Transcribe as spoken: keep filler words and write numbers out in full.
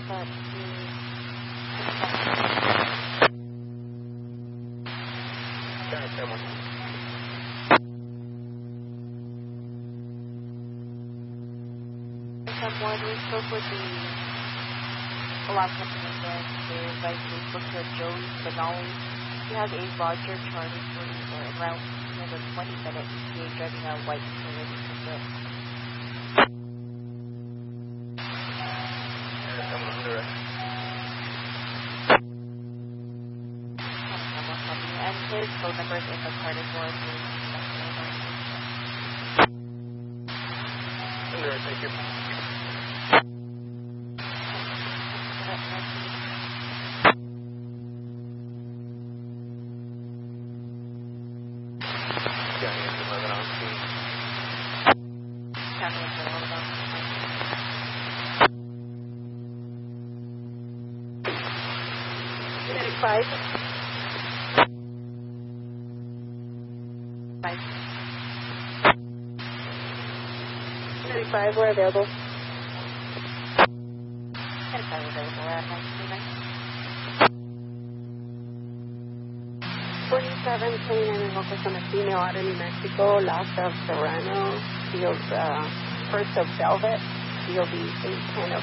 But the someone we spoke with the alarm company again. They advised me to book to Joey Benali. He has a Roger Charlie forty or around twenty minutes. He is driving a white Toyota Supra. And his phone number is in the card as well. Thank you. Five. Five. thirty-five, we're available. thirty-five available at nine two nine. twenty-seven, twenty-nine and focus on a female out of New Mexico, last of Serrano, field, uh, first of Velvet, field eight ten